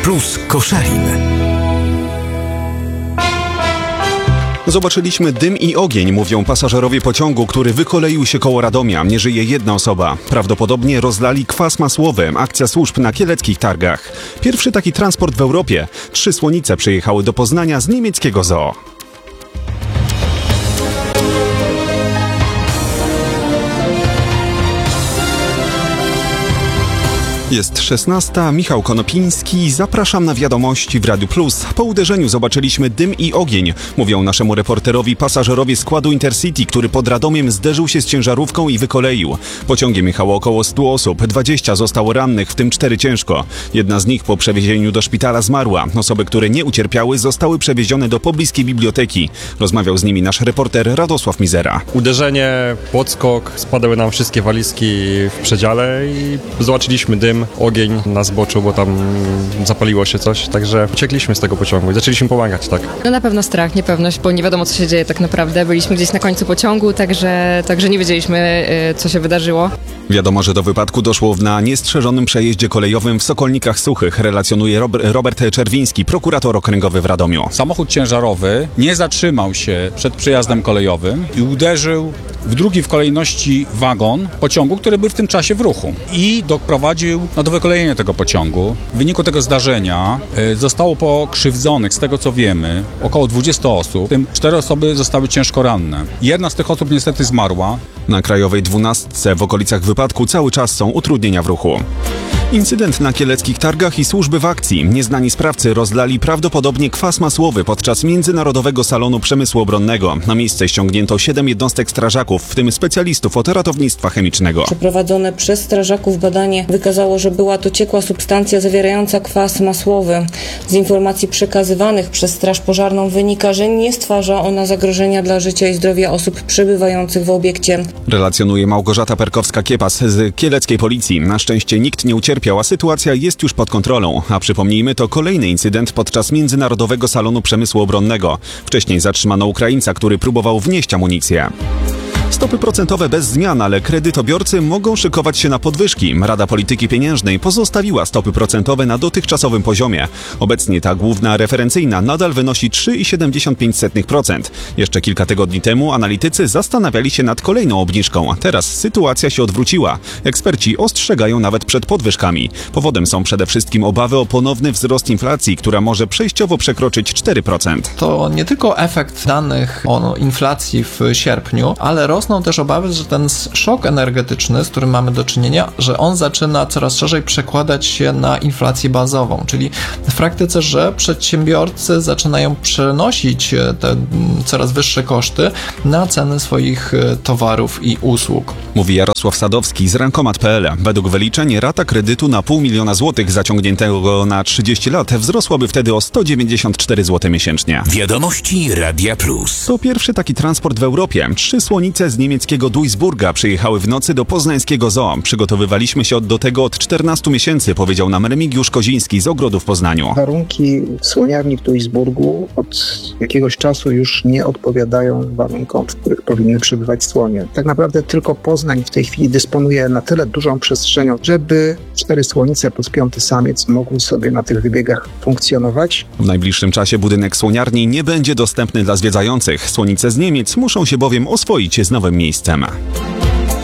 Plus Koszalin. Zobaczyliśmy dym i ogień, mówią pasażerowie pociągu, który wykoleił się koło Radomia. Nie żyje jedna osoba. Prawdopodobnie rozlali kwas masłowy. Akcja służb na kieleckich targach. Pierwszy taki transport w Europie. 3 słonice przyjechały do Poznania z niemieckiego zoo. Jest 16. Michał Konopiński. Zapraszam na wiadomości w Radiu Plus. Po uderzeniu zobaczyliśmy dym i ogień, mówią naszemu reporterowi pasażerowie składu Intercity, który pod Radomiem zderzył się z ciężarówką i wykoleił. Pociągiem jechało około 100 osób. 20 zostało rannych, w tym 4 ciężko. Jedna z nich po przewiezieniu do szpitala zmarła. Osoby, które nie ucierpiały, zostały przewiezione do pobliskiej biblioteki. Rozmawiał z nimi nasz reporter Radosław Mizera. Uderzenie, podskok, spadały nam wszystkie walizki w przedziale i zobaczyliśmy dym, ogień na zboczu, bo tam zapaliło się coś, także uciekliśmy z tego pociągu i zaczęliśmy pomagać, tak. No na pewno strach, niepewność, bo nie wiadomo, co się dzieje tak naprawdę. Byliśmy gdzieś na końcu pociągu, także nie wiedzieliśmy, co się wydarzyło. Wiadomo, że do wypadku doszło na niestrzeżonym przejeździe kolejowym w Sokolnikach Suchych, relacjonuje Robert Czerwiński, prokurator okręgowy w Radomiu. Samochód ciężarowy nie zatrzymał się przed przejazdem kolejowym i uderzył w drugi w kolejności wagon pociągu, który był w tym czasie w ruchu i doprowadził do wykolejenia tego pociągu. W wyniku tego zdarzenia zostało pokrzywdzonych, z tego co wiemy, około 20 osób, w tym 4 osoby zostały ciężko ranne. Jedna z tych osób niestety zmarła. Na Krajowej 12 w okolicach wypadku cały czas są utrudnienia w ruchu. Incydent na kieleckich targach i służby w akcji. Nieznani sprawcy rozlali prawdopodobnie kwas masłowy podczas Międzynarodowego Salonu Przemysłu Obronnego. Na miejsce ściągnięto 7 jednostek strażaków, w tym specjalistów od ratownictwa chemicznego. Przeprowadzone przez strażaków badanie wykazało, że była to ciekła substancja zawierająca kwas masłowy. Z informacji przekazywanych przez Straż Pożarną wynika, że nie stwarza ona zagrożenia dla życia i zdrowia osób przebywających w obiekcie. Relacjonuje Małgorzata Perkowska-Kiepas z kieleckiej policji. Na szczęście nikt nie ucierpiał, a sytuacja jest już pod kontrolą. A przypomnijmy, to kolejny incydent podczas Międzynarodowego Salonu Przemysłu Obronnego. Wcześniej zatrzymano Ukraińca, który próbował wnieść amunicję. Stopy procentowe bez zmian, ale kredytobiorcy mogą szykować się na podwyżki. Rada Polityki Pieniężnej pozostawiła stopy procentowe na dotychczasowym poziomie. Obecnie ta główna referencyjna nadal wynosi 3,75%. Jeszcze kilka tygodni temu analitycy zastanawiali się nad kolejną obniżką. Teraz sytuacja się odwróciła. Eksperci ostrzegają nawet przed podwyżkami. Powodem są przede wszystkim obawy o ponowny wzrost inflacji, która może przejściowo przekroczyć 4%. To nie tylko efekt danych o inflacji w sierpniu, ale rosną też obawy, że ten szok energetyczny, z którym mamy do czynienia, że on zaczyna coraz szerzej przekładać się na inflację bazową, czyli w praktyce, że przedsiębiorcy zaczynają przenosić te coraz wyższe koszty na ceny swoich towarów i usług. Mówi Jarosław Sadowski z Rankomat.pl. Według wyliczeń rata kredytu na 500 000 złotych zaciągniętego na 30 lat wzrosłaby wtedy o 194 zł miesięcznie. Wiadomości Radia Plus. To pierwszy taki transport w Europie. 3 słonice z niemieckiego Duisburga przyjechały w nocy do poznańskiego zoo. Przygotowywaliśmy się do tego od 14 miesięcy, powiedział nam Remigiusz Koziński z Ogrodu w Poznaniu. Warunki w słoniarni w Duisburgu od jakiegoś czasu już nie odpowiadają warunkom, w których powinny przebywać słonie. Tak naprawdę tylko Poznań w tej chwili dysponuje na tyle dużą przestrzenią, żeby 4 słonice plus 5 samiec mogły sobie na tych wybiegach funkcjonować. W najbliższym czasie budynek słoniarni nie będzie dostępny dla zwiedzających. Słonice z Niemiec muszą się bowiem oswoić z nowym miejscem.